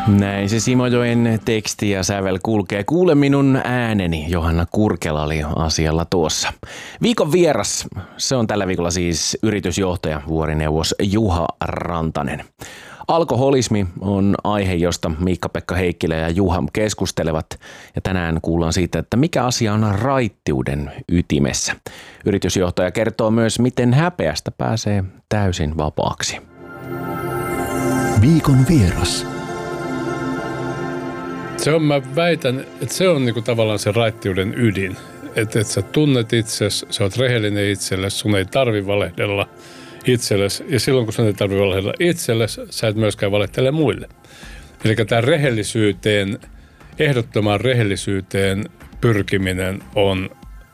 Näin se Simojoen teksti ja sävel kulkee. Kuule minun ääneni, Johanna Kurkela oli asialla tuossa. Viikon vieras, se on tällä viikolla siis yritysjohtaja, vuorineuvos Juha Rantanen. Alkoholismi on aihe, josta Miikka-Pekka Heikkilä ja Juha keskustelevat. Ja tänään kuullaan siitä, että mikä asia on raittiuden ytimessä. Yritysjohtaja kertoo myös, miten häpeästä pääsee täysin vapaaksi. Viikon vieras. Mä väitän, että se on niinku tavallaan se raittiuden ydin. Että sä tunnet itsesi, sä oot rehellinen itsellesi, sun ei tarvi valehdella itsellesi. Ja silloin kun sun ei tarvi valehdella itsellesi, sä et myöskään valehtele muille. Eli tämä rehellisyyteen, ehdottomaan rehellisyyteen pyrkiminen on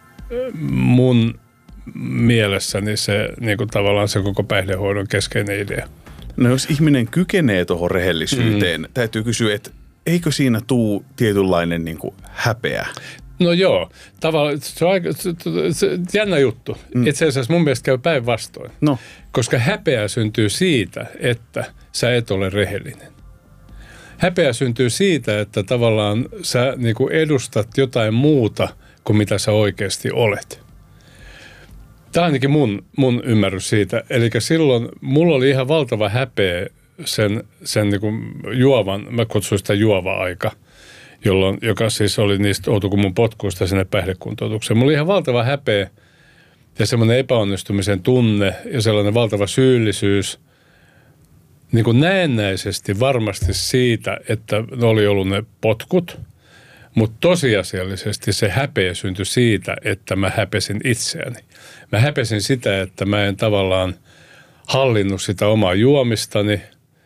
mun mielessäni se niinku tavallaan se koko päihdehoidon keskeinen idea. No jos ihminen kykenee tuohon rehellisyyteen, täytyy kysyä, että eikö siinä tuu tietynlainen niin kuin häpeä? No joo, tavallaan se on aika jännä juttu. Itse asiassa mun mielestä käy päinvastoin. No. Koska häpeä syntyy siitä, että sä et ole rehellinen. Häpeä syntyy siitä, että tavallaan sä niin kuin edustat jotain muuta kuin mitä sä oikeasti olet. Tämä on ainakin mun ymmärrys siitä. Eli silloin mulla oli ihan valtava häpeä sen niin kuin juovan, mä kutsuin sitä juova-aika, joka siis oli niistä outo kuin mun potkuista sinne päihdekuntoutukseen. Mulla oli ihan valtava häpeä ja semmoinen epäonnistumisen tunne ja sellainen valtava syyllisyys niin kuin näennäisesti varmasti siitä, että ne oli ollut ne potkut, mutta tosiasiallisesti se häpeä syntyi siitä, että mä häpesin itseäni. Mä häpesin sitä, että mä en tavallaan hallinnut sitä omaa juomistani.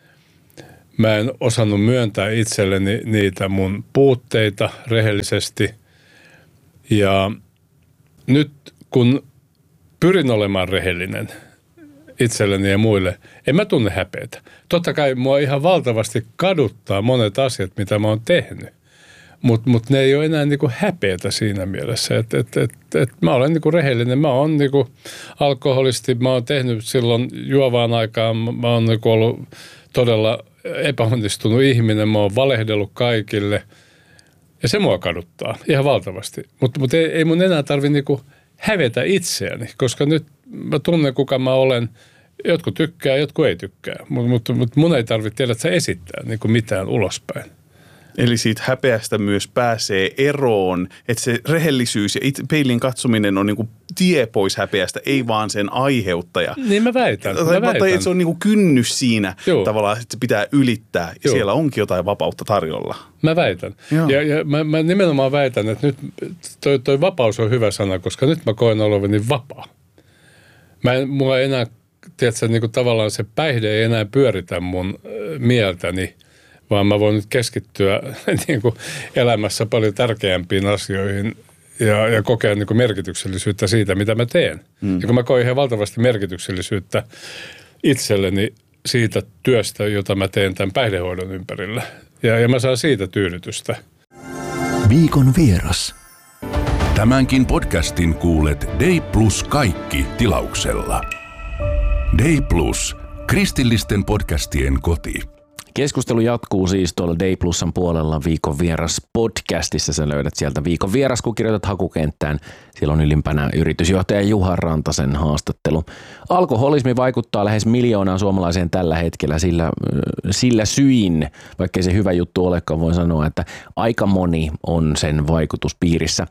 Mä en osannut myöntää itselleni niitä mun puutteita rehellisesti. Ja nyt kun pyrin olemaan rehellinen itselleni ja muille, en mä tunne häpeätä. Totta kai mua ihan valtavasti kaduttaa monet asiat, mitä mä oon tehnyt. Mutta ne ei ole enää niinku häpeätä siinä mielessä, että mä olen niinku rehellinen. Mä oon niinku alkoholisti, mä oon tehnyt silloin juovaan aikaan, mä oon niinku ollut todella epäonnistunut ihminen, mä oon valehdellut kaikille ja se mua kaduttaa ihan valtavasti. Mutta ei mun enää tarvitse niinku hävetä itseäni, koska nyt mä tunnen kuka mä olen. Jotkut tykkää, jotkut ei tykkää, mutta mun ei tarvitse tiedä, että sä esittää niinku mitään ulospäin. Eli siitä häpeästä myös pääsee eroon, että se rehellisyys ja peilin katsominen on niinku tie pois häpeästä, ei vaan sen aiheuttaja. Niin mä väitän. Tai että se on niinku kynnys siinä tavallaan, että se pitää ylittää ja Joo. Siellä onkin jotain vapautta tarjolla. Mä väitän. Ja mä nimenomaan väitän, että nyt toi vapaus on hyvä sana, koska nyt mä koen olevani vapaa. Mulla ei enää, tiedätkö, niinku tavallaan se päihde ei enää pyöritä mun mieltäni, vaan mä voin nyt keskittyä niin kuin elämässä paljon tärkeämpiin asioihin ja kokea niin kuin merkityksellisyyttä siitä, mitä mä teen. Ja kun mä koin ihan valtavasti merkityksellisyyttä itselleni siitä työstä, jota mä teen tämän päihdehoidon ympärillä. Ja mä saan siitä tyydytystä. Viikon vieras. Tämänkin podcastin kuulet Day Plus kaikki -tilauksella. Day Plus, kristillisten podcastien koti. Keskustelu jatkuu siis tuolla Day Plusan puolella Viikon vieras podcastissa. Sä löydät sieltä Viikon vieras, kun kirjoitat hakukenttään. Siellä on ylimpänä yritysjohtaja Juha Rantasen haastattelu. Alkoholismi vaikuttaa lähes 1 miljoonaan suomalaiseen tällä hetkellä sillä syin, vaikkei se hyvä juttu olekaan, voin sanoa, että aika moni on sen vaikutuspiirissä.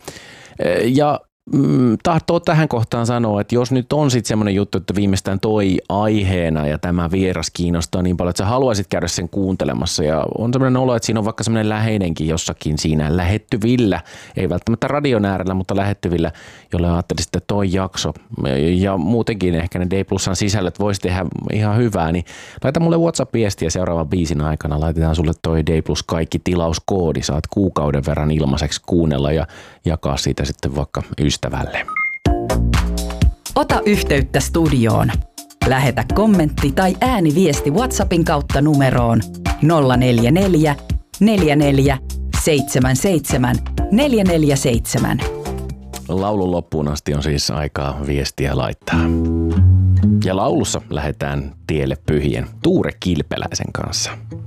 Ja tahtoo tähän kohtaan sanoa, että jos nyt on sitten semmoinen juttu, että viimeistään toi aiheena ja tämä vieras kiinnostaa niin paljon, että sä haluaisit käydä sen kuuntelemassa ja on semmoinen olo, että siinä on vaikka semmoinen läheinenkin jossakin siinä lähettyvillä, ei välttämättä radion äärellä, mutta lähettyvillä, jolle ajattelisit, että toi jakso ja muutenkin ehkä ne Day Plusan sisällöt voisi tehdä ihan hyvää, niin laita mulle WhatsApp-viestiä seuraavan biisin aikana, laitetaan sulle toi Day Plus kaikki -tilauskoodi, saat kuukauden verran ilmaiseksi kuunnella ja jakaa siitä sitten vaikka ystävälle. Ota yhteyttä studioon. Lähetä kommentti tai ääniviesti WhatsAppin kautta numeroon 044 44 77 447. Laulun loppuun asti on siis aikaa viestiä laittaa. Ja laulussa lähdetään tielle pyhien Tuure Kilpeläisen kanssa.